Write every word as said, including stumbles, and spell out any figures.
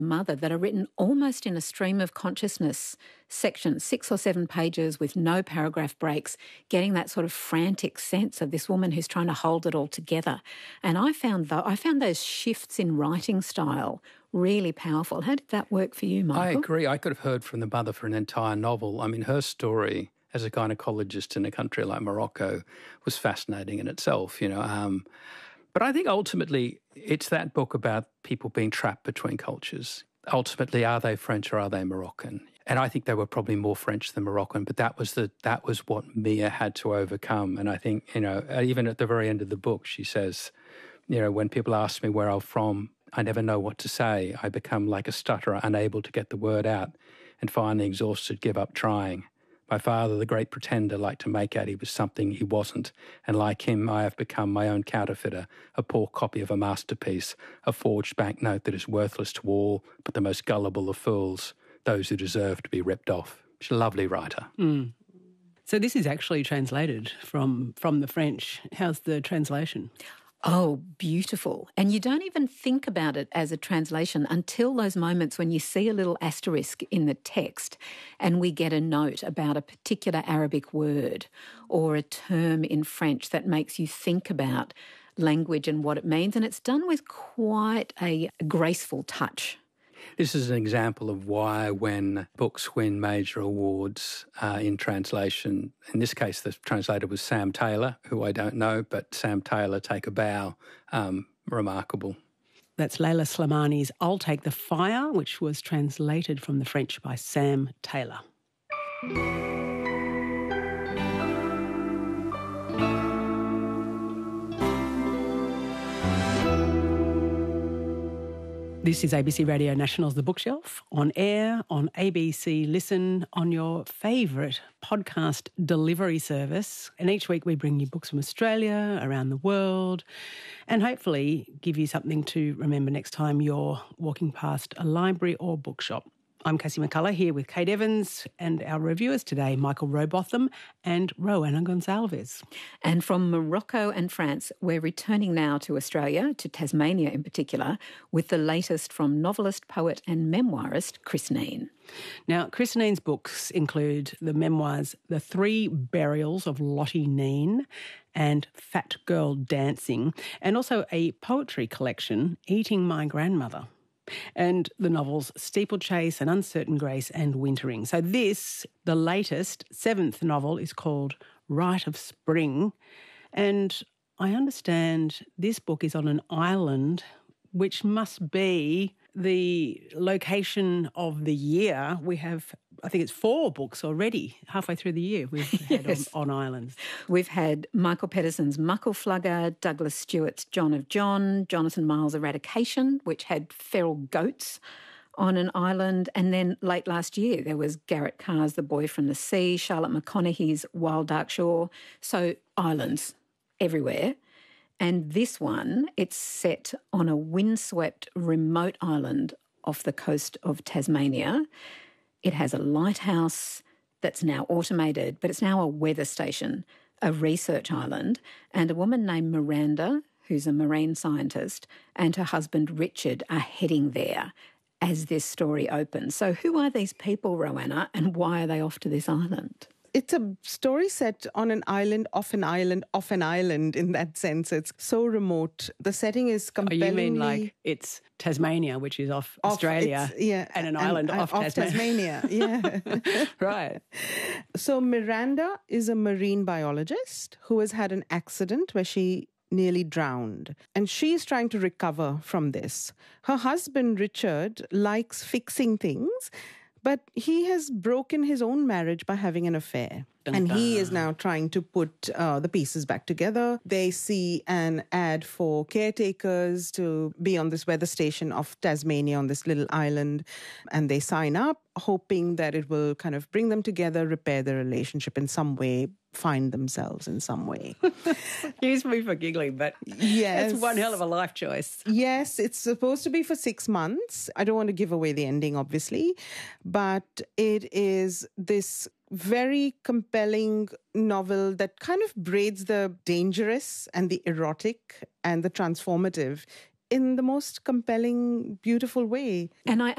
mother that are written almost in a stream of consciousness section, six or seven pages with no paragraph breaks, getting that sort of frantic sense of this woman who's trying to hold it all together. And I found th- I found those shifts in writing style really powerful. How did that work for you, Michael? I agree. I could have heard from the mother for an entire novel. I mean, her story as a gynecologist in a country like Morocco was fascinating in itself, you know. Um, but I think ultimately it's that book about people being trapped between cultures. Ultimately, are they French or are they Moroccan? And I think they were probably more French than Moroccan, but that was the that was what Mia had to overcome. And I think, you know, even at the very end of the book, she says, you know, when people ask me where I'm from, I never know what to say. I become like a stutterer, unable to get the word out, and finally exhausted, give up trying. My father, the great pretender, liked to make out he was something he wasn't, and like him, I have become my own counterfeiter, a poor copy of a masterpiece, a forged banknote that is worthless to all but the most gullible of fools, those who deserve to be ripped off. She's a lovely writer. Mm. So this is actually translated from, from the French. How's the translation? Oh, beautiful. And you don't even think about it as a translation until those moments when you see a little asterisk in the text and we get a note about a particular Arabic word or a term in French that makes you think about language and what it means. And it's done with quite a graceful touch. This is an example of why when books win major awards uh, in translation, in this case the translator was Sam Taylor, who I don't know, but Sam Taylor, Take a Bow, um, remarkable. That's Leila Slimani's I'll Take the Fire, which was translated from the French by Sam Taylor. This is A B C Radio National's The Bookshelf, on air, on A B C Listen, on your favourite podcast delivery service. And each week we bring you books from Australia, around the world, and hopefully give you something to remember next time you're walking past a library or bookshop. I'm Cassie McCullough here with Kate Evans and our reviewers today, Michael Robotham and Rowena Gonsalves. And from Morocco and France, we're returning now to Australia, to Tasmania in particular, with the latest from novelist, poet and memoirist Chris Neen. Now, Chris Neen's books include the memoirs The Three Burials of Lottie Neen and Fat Girl Dancing, and also a poetry collection, Eating My Grandmother, and the novels Steeplechase and Uncertain Grace and Wintering. So this, the latest, seventh novel, is called Rite of Spring. And I understand this book is on an island, which must be the location of the year. We have, I think it's four books already, halfway through the year we've had yes. on, on islands. We've had Michael Pedersen's Muckleflugger, Douglas Stewart's John of John, Jonathan Miles' Eradication, which had feral goats on an island. And then late last year there was Garrett Carr's The Boy from the Sea, Charlotte McConaughey's Wild Dark Shore. So islands everywhere. And this one, it's set on a windswept remote island off the coast of Tasmania. It has a lighthouse that's now automated, but it's now a weather station, a research island, and a woman named Miranda, who's a marine scientist, and her husband Richard are heading there as this story opens. So who are these people, Rowena, and why are they off to this island? It's a story set on an island, off an island, off an island in that sense. It's so remote. The setting is compellingly... Oh, you mean like it's Tasmania, which is off, off Australia, yeah, and an island and, off, off Tasmania. Tasmania. Yeah. Right. So Miranda is a marine biologist who has had an accident where she nearly drowned. And she's trying to recover from this. Her husband, Richard, likes fixing things, but he has broken his own marriage by having an affair. Dun, and dun. He is now trying to put uh, the pieces back together. They see an ad for caretakers to be on this weather station of Tasmania on this little island. And they sign up, hoping that it will kind of bring them together, repair their relationship in some way, find themselves in some way. Excuse me for giggling, but yes, that's one hell of a life choice. Yes, it's supposed to be for six months. I don't want to give away the ending, obviously, but it is this very compelling novel that kind of braids the dangerous and the erotic and the transformative in the most compelling, beautiful way. And I